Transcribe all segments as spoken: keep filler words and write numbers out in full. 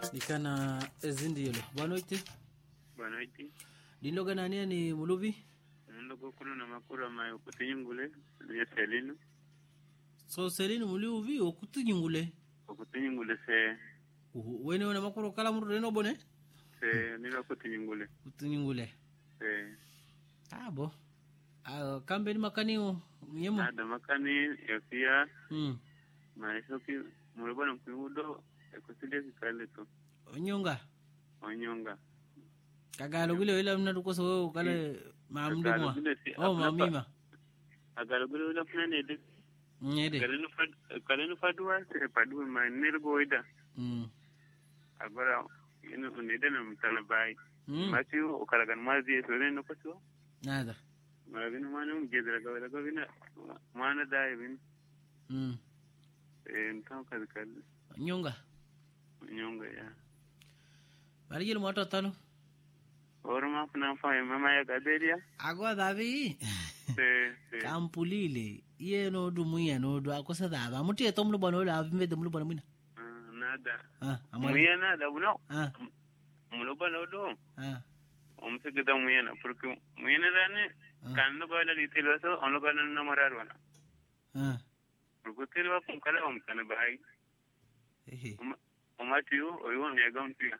Nikana ezindi yelo. Banoiti? Banoiti. Dinloga nania ni muluvi? Mundogo kuno na makura mayo kutinyungule ni Selinu. So Selinu muluvi o kutinyungule? O kutinyungule se. Uhu, wene wana makuro kala muru reno bone? Se nila kutinyungule. Kutinyungule. Se. Ah bo. Ah kambe ni makani o yemo. Ada makani ya pia. Hmm. Maishoki mulibona mkuudo ekosile kikale to. Onyonga. Onyonga. Kagalo gule wela mna dukoso wewe kale maamdumwa. Oh mamima. Agalo gule wela kuna nede. Nede. Kalenu fad kalenu fadwa se padwa manergo ida. Mm. Agora ino nede na mtana bai. Mm. Matiu okalagan mazi so ne no kwaso. Nada. Marabini mwana mgezera gawela gawina mwana dai bin. Mm. Eh ntao kazikali. Nyonga. Nyonga ya. Bari moto tano. Orma kuna fa mama ya gaderia. Agwa davi. Se se. Kampulile. Iye no du muya no du akosa dava. Muti etomlo bono la avime de mlo bono mina. Ah nada. Ah amara. Muya nada buno. Ah. Mlo bono do. Ah. Omsegeda muya na porque muya dane kan no bala litilo so onlo bala no mararwana. Ah. Porque telo wa kumkala omkana bai. Ehe. Omatiu oyo ne gauntia.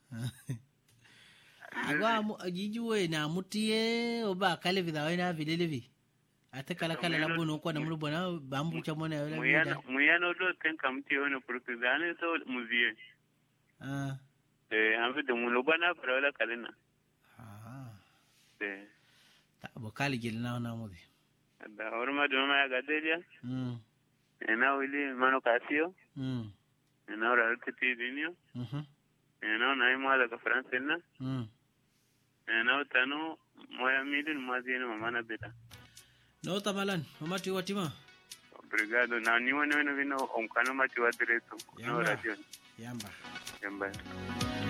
Agwa jijuwe na mutie oba kale vidawe na vilelevi. Ate kala kala la bono kwa na mulu bona bambu cha mona yola. Muyana muyana do tenka mtio no porque dane so muzie. Ah. Eh ambe de mulo bana para kalena. Ah. Eh. Ta bokali gilna na mudi. Da orma do ma gadelia. Mm. Ena wili mano kasio. Mm. Ena ora kiti dinio. Mhm. Ena na imo da ka francena. Mm. Ena tano moya midin mazina mama beta. No tamalan, mamati watima. Obrigado. Na ni wone wone vino omkano mati wa direto. No radio. Yamba. Yamba.